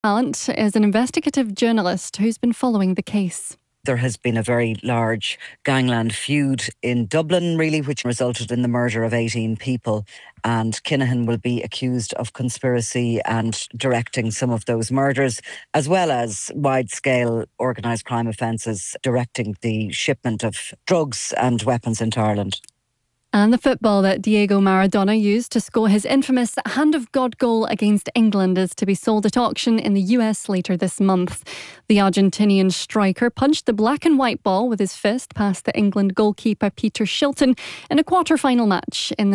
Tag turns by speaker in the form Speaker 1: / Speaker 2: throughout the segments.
Speaker 1: Talent is an investigative journalist who's been following the case.
Speaker 2: There has been a very large gangland feud in Dublin, really, which resulted in the murder of 18 people. And Kinahan will be accused of conspiracy and directing some of those murders, as well as wide-scale organised crime offences, directing the shipment of drugs and weapons into Ireland.
Speaker 1: And the football that Diego Maradona used to score his infamous Hand of God goal against England is to be sold at auction in the US later this month. The Argentinian striker punched the black and white ball with his fist past the England goalkeeper Peter Shilton in a quarter-final match in the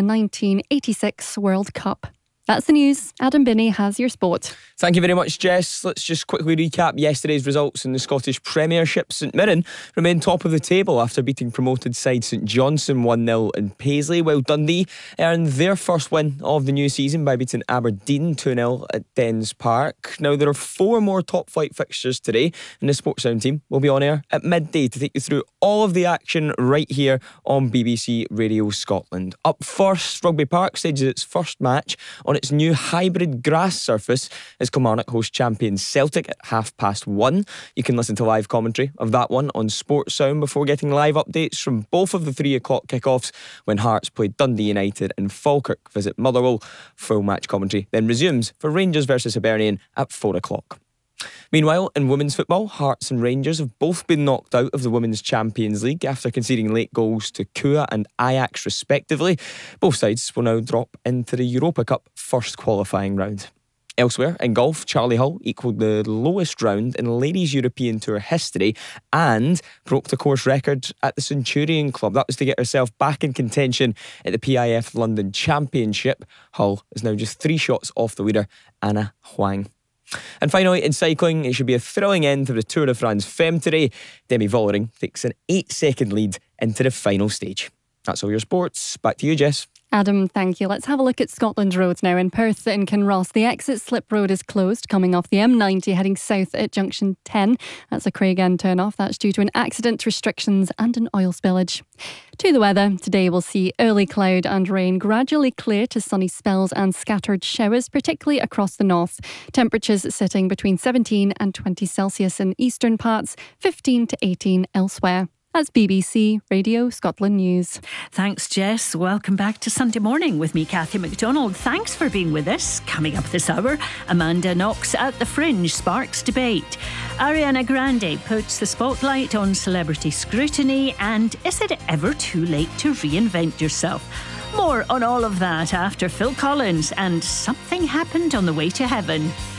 Speaker 1: 1986 World Cup. That's the news. Adam Binney has your sport.
Speaker 3: Thank you very much, Jess. Let's just quickly recap yesterday's results in the Scottish Premiership. St Mirren remained top of the table after beating promoted side St Johnstone 1-0 in Paisley, while Dundee earned their first win of the new season by beating Aberdeen 2-0 at Dens Park. Now, there are 4 more top flight fixtures today, and the Sports Sound team will be on air at midday to take you through all of the action right here on BBC Radio Scotland. Up first, Rugby Park stages its first match on its new hybrid grass surface as Kilmarnock host champions Celtic at 1:30. You can listen to live commentary of that one on Sports Sound before getting live updates from both of the 3 o'clock kickoffs when Hearts play Dundee United and Falkirk visit Motherwell. Full match commentary then resumes for Rangers versus Hibernian at 4 o'clock. Meanwhile, in women's football, Hearts and Rangers have both been knocked out of the Women's Champions League after conceding late goals to Kua and Ajax respectively. Both sides will now drop into the Europa Cup first qualifying round. Elsewhere, in golf, Charlie Hull equalled the lowest round in Ladies European Tour history and broke the course record at the Centurion Club. That was to get herself back in contention at the PIF London Championship. Hull is now just 3 shots off the leader, Anna Huang. And finally, in cycling, it should be a thrilling end to the Tour de France Femme today. Demi Vollering takes an 8-second lead into the final stage. That's all your sports. Back to you, Jess.
Speaker 1: Adam, thank you. Let's have a look at Scotland roads now. In Perth and Kinross, the exit slip road is closed coming off the M90 heading south at junction 10. That's a Craigend turn-off. That's due to an accident, restrictions and an oil spillage. To the weather, today we'll see early cloud and rain gradually clear to sunny spells and scattered showers, particularly across the north. Temperatures sitting between 17 and 20 Celsius in eastern parts, 15 to 18 elsewhere. That's BBC Radio Scotland News.
Speaker 4: Thanks, Jess. Welcome back to Sunday Morning with me, Cathy McDonald. Thanks for being with us. Coming up this hour, Amanda Knox at the Fringe sparks debate. Ariana Grande puts the spotlight on celebrity scrutiny, and is it ever too late to reinvent yourself? More on all of that after Phil Collins and Something Happened on the Way to Heaven.